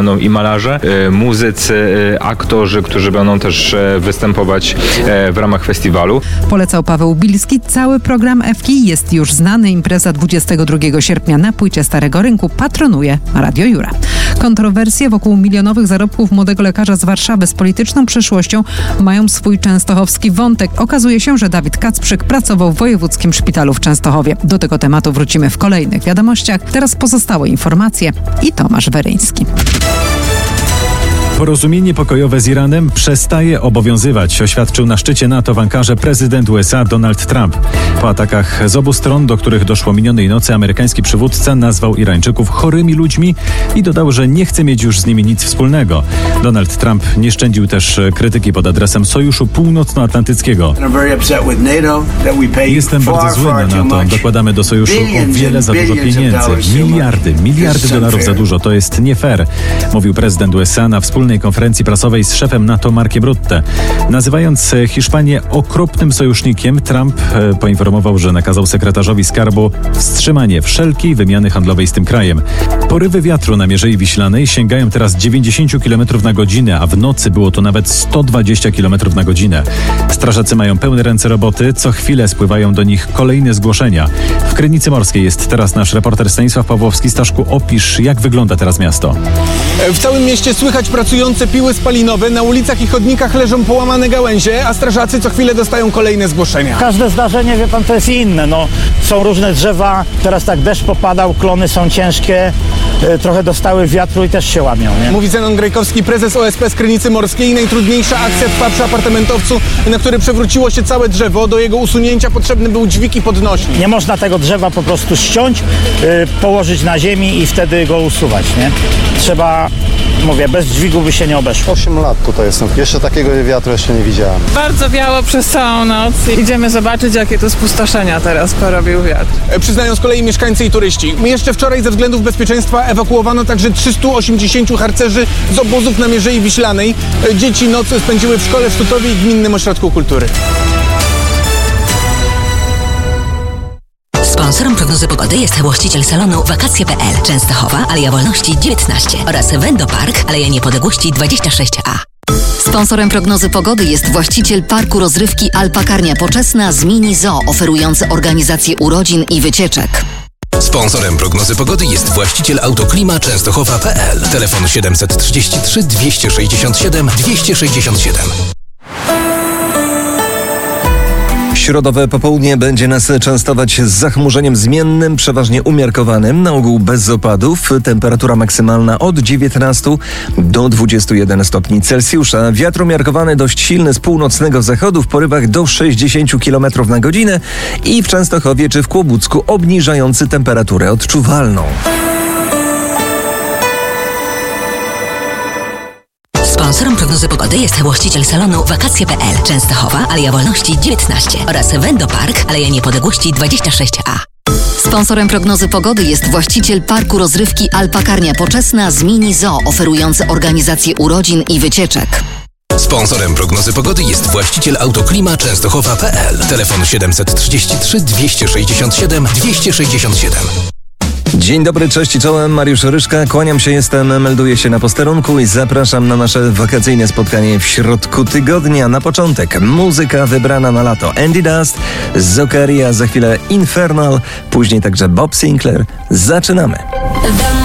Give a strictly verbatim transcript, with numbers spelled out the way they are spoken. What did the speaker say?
będą i malarze, muzycy, aktorzy, którzy będą też występować w ramach festiwalu. Polecał Paweł Bilski. Cały program Ewki jest już znany. Impreza dwudziestego drugiego sierpnia na płycie Starego Rynku patronuje Radio Jura. Kontrowersje wokół milionowych zarobków młodego lekarza z Warszawy z polityczną przeszłością mają swój częstochowski wątek. Okazuje się, że Dawid Kacprzyk pracował w Wojewódzkim Szpitalu w Częstochowie. Do tego tematu wrócimy w kolejnych wiadomościach. Teraz pozostałe informacje i Tomasz Weryński. Porozumienie pokojowe z Iranem przestaje obowiązywać, oświadczył na szczycie NATO w Ankarze prezydent U S A Donald Trump. Po atakach z obu stron, do których doszło minionej nocy, amerykański przywódca nazwał Irańczyków chorymi ludźmi i dodał, że nie chce mieć już z nimi nic wspólnego. Donald Trump nie szczędził też krytyki pod adresem Sojuszu Północnoatlantyckiego. Jestem bardzo zły na NATO. Dokładamy do sojuszu o wiele za dużo pieniędzy. Miliardy, miliardy dolarów za dużo. To jest nie fair, mówił prezydent U S A na wspólnej konferencji prasowej z szefem NATO Markiem Rutte. Nazywając Hiszpanię okropnym sojusznikiem, Trump poinformował, że nakazał sekretarzowi skarbu wstrzymanie wszelkiej wymiany handlowej z tym krajem. Porywy wiatru na Mierzei Wiślanej sięgają teraz dziewięćdziesiąt kilometrów na godzinę, a w nocy było to nawet sto dwadzieścia kilometrów na godzinę. Strażacy mają pełne ręce roboty, co chwilę spływają do nich kolejne zgłoszenia. W Krynicy Morskiej jest teraz nasz reporter Stanisław Pawłowski. Staszku, opisz, jak wygląda teraz miasto. W całym mieście słychać pracujące piły spalinowe, na ulicach i chodnikach leżą połamane gałęzie, a strażacy co chwilę dostają kolejne zgłoszenia. Każde zdarzenie, wie pan, to jest inne. No, są różne drzewa, teraz tak deszcz popadał, klony są ciężkie, y, trochę dostały wiatru i też się łamią. Nie? Mówi Zenon Grejkowski, prezes O S P z Krynicy Morskiej. Najtrudniejsza akcja trwa przy apartamentowcu, na który przewróciło się całe drzewo. Do jego usunięcia potrzebny był dźwig i podnośnik. Nie można tego drzewa po prostu ściąć, y, położyć na ziemi i wtedy go usuwać. Nie? Trzeba, mówię, bez dźwigu by się nie obeszło. osiem lat tutaj jestem. Jeszcze takiego wiatru jeszcze nie widziałem. Bardzo wiało przez całą noc. Idziemy zobaczyć, jakie to spustoszenia teraz porobił wiatr. E, przyznają z kolei mieszkańcy i turyści. Jeszcze wczoraj ze względów bezpieczeństwa ewakuowano także trzystu osiemdziesięciu harcerzy z obozów na Mierzei Wiślanej. E, dzieci noc spędziły w szkole w Sztutowie i Gminnym Ośrodku Kultury. Sponsorem prognozy pogody jest właściciel salonu wakacje kropka p l, Częstochowa, Aleja Wolności dziewiętnaście oraz Wendo Park, Aleja Niepodległości dwadzieścia sześć a. Sponsorem prognozy pogody jest właściciel parku rozrywki Alpakarnia Poczesna z Mini Zoo, oferujący organizację urodzin i wycieczek. Sponsorem prognozy pogody jest właściciel Autoklima Częstochowa kropka p l. Telefon siedem trzy trzy, dwieście sześćdziesiąt siedem, dwieście sześćdziesiąt siedem. Środowe popołudnie będzie nas częstować z zachmurzeniem zmiennym, przeważnie umiarkowanym, na ogół bez opadów. Temperatura maksymalna od dziewiętnastu do dwudziestu jeden stopni Celsjusza. Wiatr umiarkowany dość silny z północnego zachodu w porywach do sześćdziesięciu kilometrów na godzinę i w Częstochowie czy w Kłobucku obniżający temperaturę odczuwalną. Sponsorem prognozy pogody jest właściciel salonu wakacje kropka p l, Częstochowa, Aleja Wolności dziewiętnaście oraz Wendo Park, Aleja Niepodległości dwadzieścia sześć a. Sponsorem prognozy pogody jest właściciel parku rozrywki Alpakarnia Poczesna z Mini Zoo, oferujący organizację urodzin i wycieczek. Sponsorem prognozy pogody jest właściciel Autoklima Częstochowa kropka p l. Telefon siedem trzy trzy, dwieście sześćdziesiąt siedem, dwieście sześćdziesiąt siedem. Dzień dobry, cześć i czołem, Mariusz Ryszka, kłaniam się, jestem, melduję się na posterunku i zapraszam na nasze wakacyjne spotkanie w środku tygodnia. Na początek muzyka wybrana na lato. Andy Dust, Zokaria, za chwilę Infernal, później także Bob Sinclair. Zaczynamy!